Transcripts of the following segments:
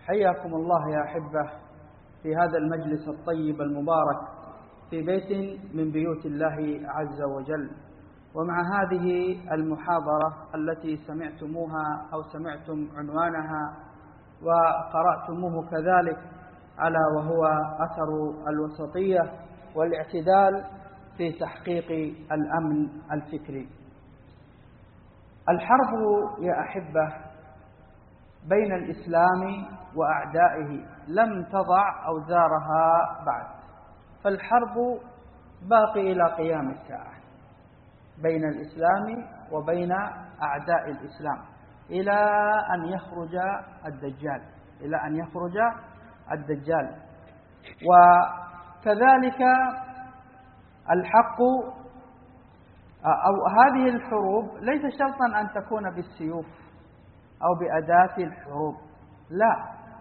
حياكم الله يا أحبة في هذا المجلس الطيب المبارك في بيت من بيوت الله عز وجل، ومع هذه المحاضرة التي سمعتموها أو سمعتم عنوانها وقرأتموه كذلك، على وهو أثر الوسطية والاعتدال في تحقيق الأمن الفكري. الحرب يا أحبة بين الإسلام وأعدائه لم تضع أوزارها بعد، فالحرب باقي إلى قيام الساعة بين الإسلام وبين أعداء الإسلام إلى أن يخرج الدجال. وكذلك الحق أو هذه الحروب ليس شرطا أن تكون بالسيوف أو بأداة الحروب، لا،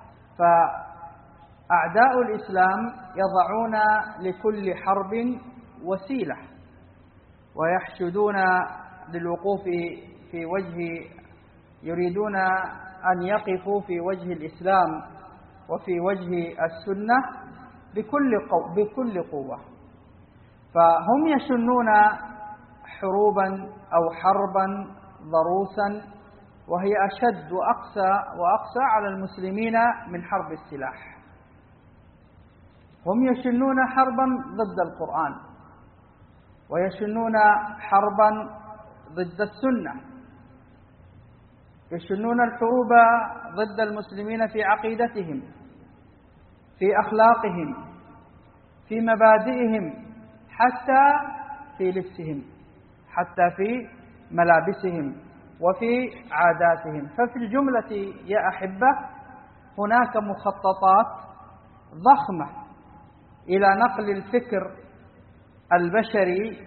فأعداء الإسلام يضعون لكل حرب وسيلة ويحشدون للوقوف في وجه، يريدون أن يقفوا في وجه الإسلام وفي وجه السنة بكل قوة، فهم يشنون حروبا أو حربا ضروسا وهي أشد وأقسى على المسلمين من حرب السلاح. هم يشنون حربا ضد القرآن، ويشنون حربا ضد السنة، يشنون الحروب ضد المسلمين في عقيدتهم، في أخلاقهم، في مبادئهم، حتى في لبسهم، حتى في ملابسهم وفي عاداتهم. ففي الجملة يا أحبة هناك مخططات ضخمة إلى نقل الفكر البشري،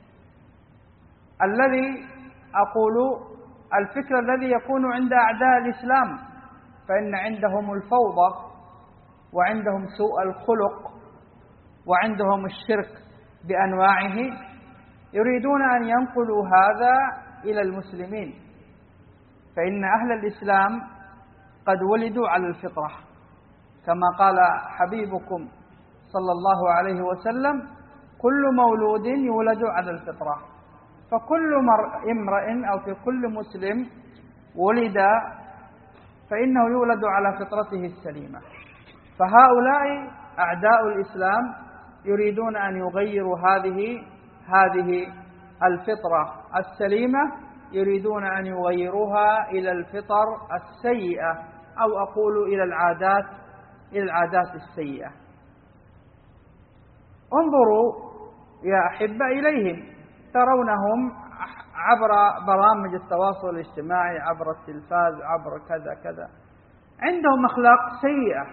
الفكر الذي يكون عند أعداء الإسلام، فإن عندهم الفوضى وعندهم سوء الخلق وعندهم الشرك بأنواعه، يريدون أن ينقلوا هذا إلى المسلمين، فإن أهل الإسلام قد ولدوا على الفطرة، كما قال حبيبكم صلى الله عليه وسلم: كل مولود يولد على الفطرة، فكل امرئ أو في كل مسلم ولد فإنه يولد على فطرته السليمة. فهؤلاء أعداء الإسلام يريدون أن يغيروا هذه الفطرة السليمة، يريدون أن يغيروها إلى الفطر السيئة، أو أقول إلى العادات السيئة. انظروا يا أحبة إليهم، ترونهم عبر برامج التواصل الاجتماعي، عبر التلفاز، عبر كذا كذا، عندهم أخلاق سيئة،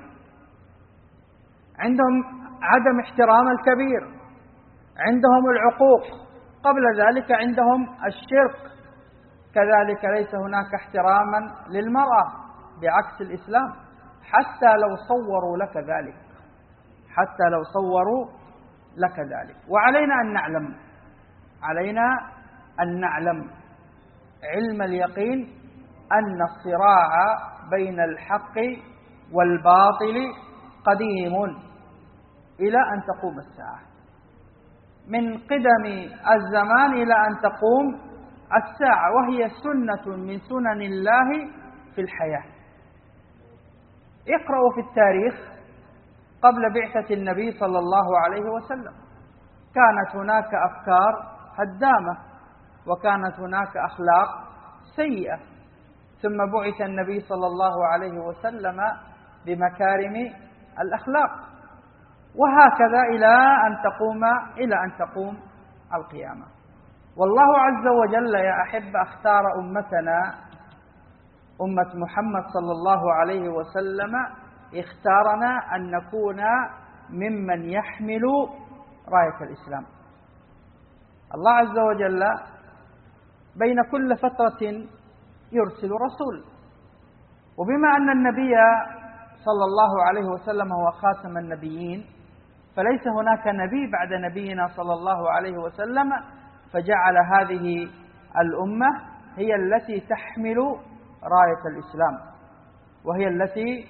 عندهم عدم احترام الكبير، عندهم العقوق، قبل ذلك عندهم الشرك، كذلك ليس هناك احتراما للمرأة بعكس الإسلام، حتى لو صوروا لك ذلك. وعلينا أن نعلم علم اليقين أن الصراع بين الحق والباطل قديم إلى أن تقوم الساعة، من قدم الزمان إلى أن تقوم الساعة، وهي سنة من سنن الله في الحياة. اقرأوا في التاريخ قبل بعثة النبي صلى الله عليه وسلم، كانت هناك أفكار هدامة وكانت هناك أخلاق سيئة، ثم بعث النبي صلى الله عليه وسلم بمكارم الأخلاق، وهكذا إلى أن تقوم القيامة. والله عز وجل يا أحب اختار أمتنا، أمة محمد صلى الله عليه وسلم، اختارنا أن نكون ممن يحمل راية الإسلام. الله عز وجل بين كل فترة يرسل رسول، وبما أن النبي صلى الله عليه وسلم هو خاتم النبيين، فليس هناك نبي بعد نبينا صلى الله عليه وسلم، فجعل هذه الأمة هي التي تحمل راية الإسلام، وهي التي